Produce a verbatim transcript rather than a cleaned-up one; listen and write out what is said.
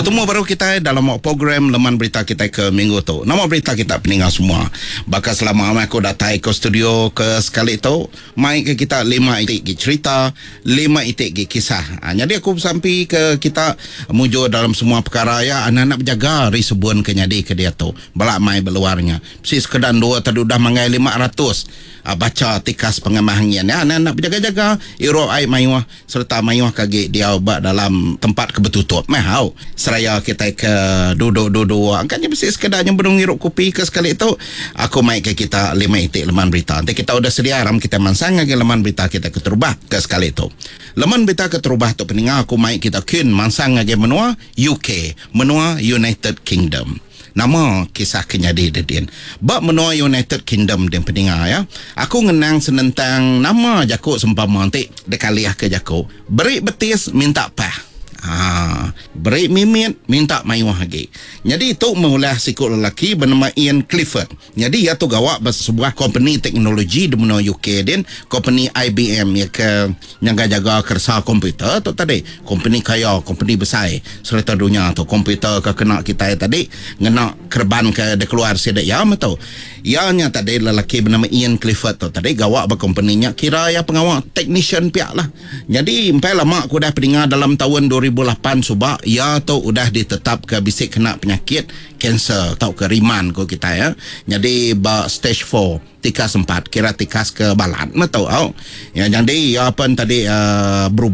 Bertemu baru kita dalam program Leman Berita kita ke minggu tu. Nama berita kita peninggal semua. Bakal selama aku datang ke studio ke sekali tu, mai ke kita lima itik ke cerita, lima itik ke kisah. Ha, jadi aku sampai ke kita mujo dalam semua perkara ya, anak-anak berjaga risebun ke nyadi ke dia tu. Balak mai beluarnya. Si sekedan dua tadi dah mangai lima ratus. Uh, baca tikas pengemahangian ya, anak-anak berjaga-jaga iro ai mayuah serta mayuah kage dia ubak dalam tempat kebetutup mahau seraya kita ke duduk-duduk angkanya mesti sekedarnya berung ngirup kopi ke sekali itu aku mai ke kita lima itik leman berita nanti kita udah sedia ram kita mansang lagi leman berita kita keterubah ke sekali itu leman berita keterubah tu peningal aku mai kita kin mansang lagi menua U K menua United Kingdom. Nama kisah kenyadi dedin. Bak menua United Kingdom dan pendengar ya. Aku ngenang senentang nama Jakuk sempama nanti dekaliah ke Jakuk. Beri betis minta pah. Ha, beri mimit minta mayuah lagi. Jadi itu mengulah sikut lelaki bernama Ian Clifford. Jadi ia tu gawak sebuah company teknologi di menua U K dan company I B M ya ke yang jaga kersa komputer tu tadi. Company kaya, company besar serta dunia tu komputer ke kena kita tadi ngena kerban ke de keluar sedek ya betul. Ianya tadi lelaki bernama Ian Clifford tu tadi gawak berkompaninya kira ya pengawal technician pihak lah. Jadi empai lama aku dah pendengar dalam tahun dua ribu lapan subak ya tu udah ditetap ke bisik kena penyakit kanser tau ke riman ko kita ya. Jadi ba stage four tikas empat kira tikas ke balat betul tau. Ya jadi ya apa tadi uh, berubah